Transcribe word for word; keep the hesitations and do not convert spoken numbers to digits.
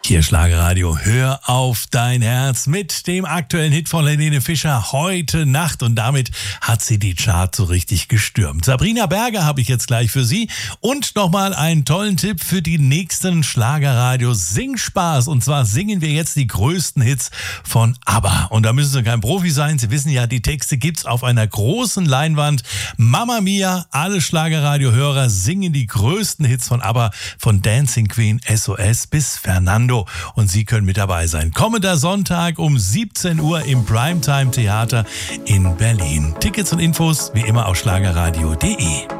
Hier Schlagerradio, hör auf dein Herz mit dem aktuellen Hit von Helene Fischer, Heute Nacht. Und damit hat sie die Charts so richtig gestürmt. Sabrina Berger habe ich jetzt gleich für Sie. Und nochmal einen tollen Tipp für die nächsten Schlagerradio Singspaß. Und zwar singen wir jetzt die größten Hits von ABBA. Und da müssen Sie kein Profi sein. Sie wissen ja, die Texte gibt's auf einer großen Leinwand. Mamma Mia, alle Schlagerradio-Hörer singen die größten Hits von ABBA, von Dancing Queen, S O S bis Fernando. Und Sie können mit dabei sein. Kommender Sonntag um siebzehn Uhr im Primetime Theater in Berlin. Tickets und Infos wie immer auf schlagerradio punkt de.